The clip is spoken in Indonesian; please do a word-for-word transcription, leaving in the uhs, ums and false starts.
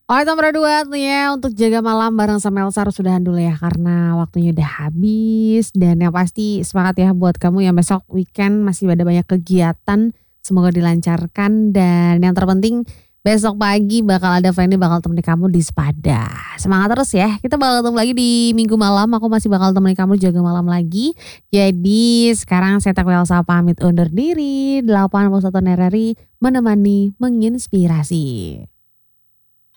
Oke nomor dua nih ya untuk jaga malam bareng sama Elsa harus udahan dulu ya karena waktunya udah habis dan yang pasti semangat ya buat kamu yang besok weekend masih ada banyak kegiatan, semoga dilancarkan dan yang terpenting besok pagi bakal ada Feni bakal temenin kamu di Sepada. Semangat terus ya, kita bakal ketemu lagi di minggu malam, aku masih bakal temenin kamu jaga malam lagi. Jadi sekarang saya Takwi Elsa pamit undur diri, delapan puluh satu Nerari menemani menginspirasi.